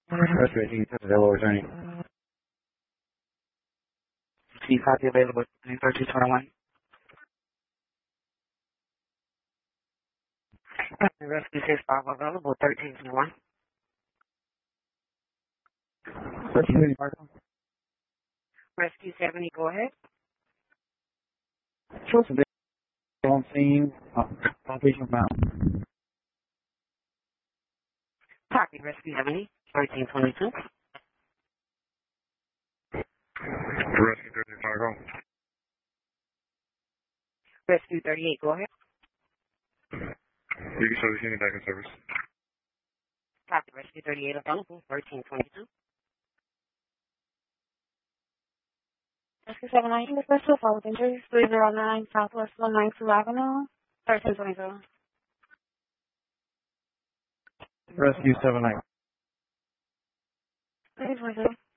Rescue 18, available returning. See copy available 3221. Rescue 65 available 1321. Rescue 85. Rescue 70, go ahead. Show some data on scene. Location found. Copy Rescue 70 1322. Rescue 35. Rescue 38, go ahead. You can show the unit back in service. Copy Rescue 38 available 1322. Rescue 719, the special fall with injuries, 309 Southwest 192 Avenue, 1322. Rescue 79. 1322.